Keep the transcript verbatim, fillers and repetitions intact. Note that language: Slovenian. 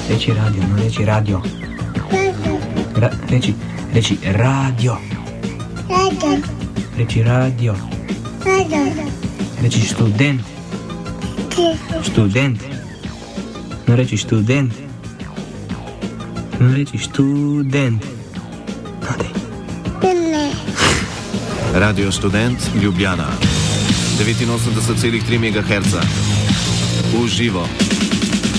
Reči radio, no reči radio. Ra, reči, reči radio. Radio. Reči radio. Radio. Reči študent. Študent. No reči študent. No reči študent. No dej. Ne. Radio Študent Ljubljana. devetinosemdeset celih tri megaherca. V živo.